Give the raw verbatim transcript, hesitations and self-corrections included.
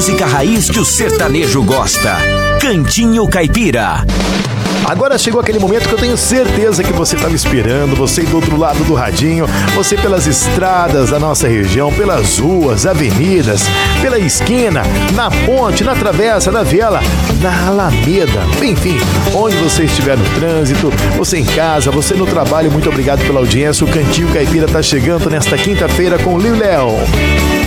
música raiz que o sertanejo gosta. Cantinho Caipira. Agora chegou aquele momento que eu tenho certeza que você estava esperando, você do outro lado do radinho, você pelas estradas da nossa região, pelas ruas, avenidas, pela esquina, na ponte, na travessa, na viela, na Alameda, enfim, onde você estiver no trânsito, você em casa, você no trabalho, muito obrigado pela audiência. O Cantinho Caipira está chegando nesta quinta-feira com o Lil Léo.